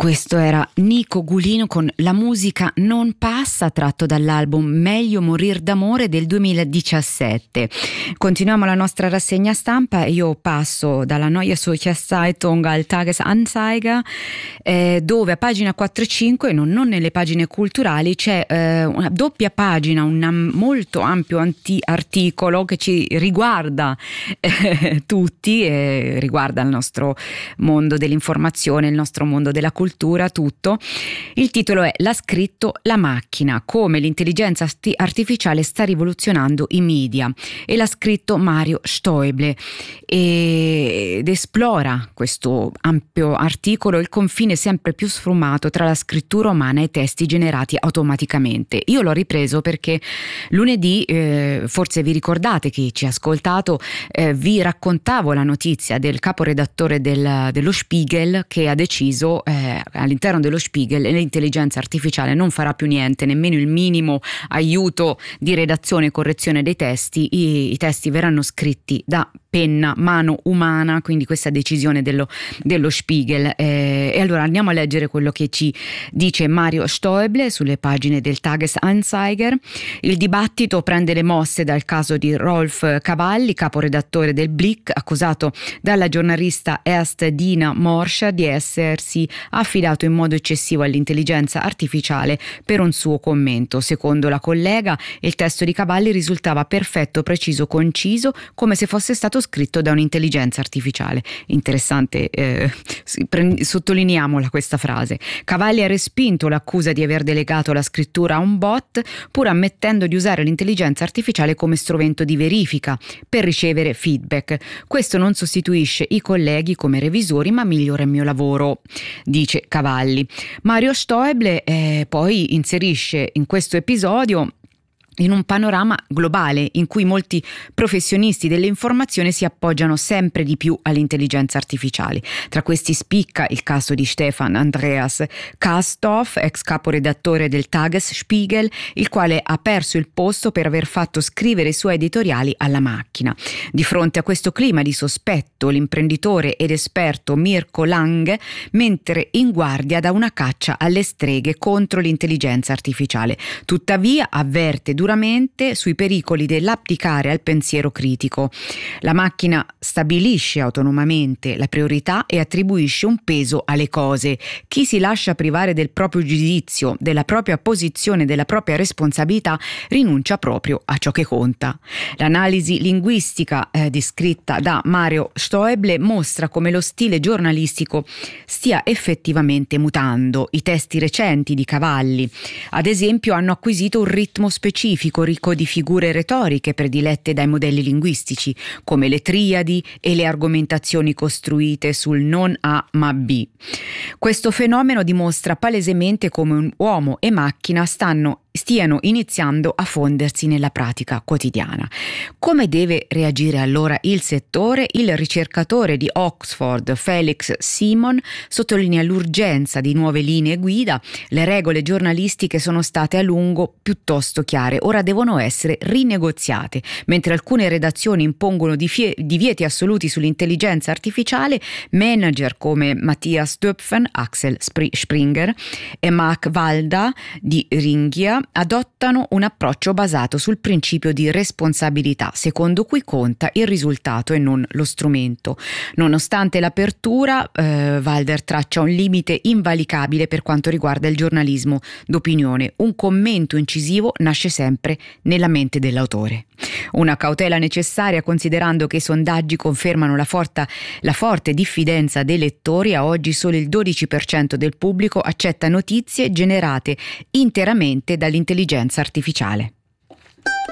Questo era Nico Gulino con La musica non passa, tratto dall'album Meglio morir d'amore del 2017. Continuiamo la nostra rassegna stampa e io passo dalla Neue Zürcher Zeitung al Tagesanzeiger, dove a pagina 4 e 5, non nelle pagine culturali, c'è una doppia pagina, un molto ampio articolo che ci riguarda tutti, riguarda il nostro mondo dell'informazione, il nostro mondo della cultura, tutto. Il titolo è "L'ha scritto la macchina, come l'intelligenza artificiale sta rivoluzionando i media", e l'ha scritto Mario Stoible, ed esplora, questo ampio articolo, il confine sempre più sfumato tra la scrittura umana e testi generati automaticamente. Io l'ho ripreso perché lunedì, forse vi ricordate, chi ci ha ascoltato, vi raccontavo la notizia del caporedattore dello Spiegel, che ha deciso, all'interno dello Spiegel, l'intelligenza artificiale non farà più niente, nemmeno il minimo aiuto di redazione e correzione dei testi. I testi verranno scritti da penna, mano umana, quindi questa decisione dello Spiegel. E allora andiamo a leggere quello che ci dice Mario Stoible sulle pagine del Tagesanzeiger. Il dibattito prende le mosse dal caso di Rolf Cavalli, caporedattore del Blick, accusato dalla giornalista Erst Dina Morscher di essersi affidato in modo eccessivo all'intelligenza artificiale per un suo commento. Secondo la collega, il testo di Cavalli risultava perfetto, preciso, conciso, come se fosse stato scritto da un'intelligenza artificiale. Interessante, sottolineiamola questa frase. Cavalli ha respinto l'accusa di aver delegato la scrittura a un bot, pur ammettendo di usare l'intelligenza artificiale come strumento di verifica per ricevere feedback. Questo non sostituisce i colleghi come revisori, ma migliora il mio lavoro, dice Cavalli. Mario Stoible poi inserisce in questo episodio in un panorama globale in cui molti professionisti dell'informazione si appoggiano sempre di più all'intelligenza artificiale. Tra questi spicca il caso di Stefan Andreas Kastorf, ex caporedattore del Tagesspiegel, il quale ha perso il posto per aver fatto scrivere i suoi editoriali alla macchina. Di fronte a questo clima di sospetto, l'imprenditore ed esperto Mirko Lange mentre in guardia da una caccia alle streghe contro l'intelligenza artificiale. Tuttavia avverte duramente sui pericoli dell'abdicare al pensiero critico. La macchina stabilisce autonomamente la priorità e attribuisce un peso alle cose. Chi si lascia privare del proprio giudizio, della propria posizione, della propria responsabilità, rinuncia proprio a ciò che conta. L'analisi linguistica descritta da Mario Stoible mostra come lo stile giornalistico stia effettivamente mutando. I testi recenti di Cavalli, ad esempio, hanno acquisito un ritmo specifico, ricco di figure retoriche predilette dai modelli linguistici, come le triadi e le argomentazioni costruite sul non A ma B. Questo fenomeno dimostra palesemente come uomo e macchina stiano iniziando a fondersi nella pratica quotidiana. Come deve reagire allora il settore? Il ricercatore di Oxford Felix Simon sottolinea l'urgenza di nuove linee guida. Le regole giornalistiche sono state a lungo piuttosto chiare, ora devono essere rinegoziate. Mentre alcune redazioni impongono divieti assoluti sull'intelligenza artificiale, manager come Matthias Döpfen, Axel Springer e Mark Walda di Ringia adottano un approccio basato sul principio di responsabilità, secondo cui conta il risultato e non lo strumento. Nonostante l'apertura, Walder traccia un limite invalicabile per quanto riguarda il giornalismo d'opinione. Un commento incisivo nasce sempre nella mente dell'autore. Una cautela necessaria, considerando che i sondaggi confermano la forte diffidenza dei lettori. A oggi solo il 12% del pubblico accetta notizie generate interamente dall'intelligenza artificiale.